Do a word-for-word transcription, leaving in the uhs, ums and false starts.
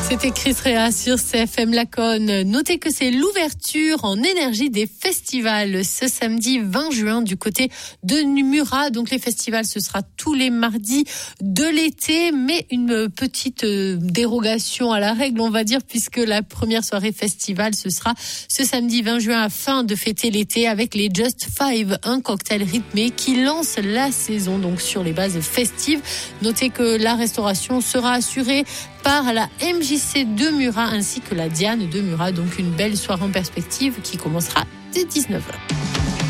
C'était Chris Rea sur C F M Laconne. Notez que c'est l'ouverture en énergie des festivals ce samedi vingt juin du côté de Murat. Donc les festivals, ce sera tous les mardis de l'été, mais une petite dérogation à la règle, on va dire, puisque la première soirée festival, ce sera ce samedi vingt juin afin de fêter l'été avec les Just Five, un cocktail rythmé qui lance la saison donc sur les bases festives. Notez que la restauration sera assurée par la M J C de Murat ainsi que la Diane de Murat. Donc une belle soirée en perspective qui commencera dès dix-neuf heures.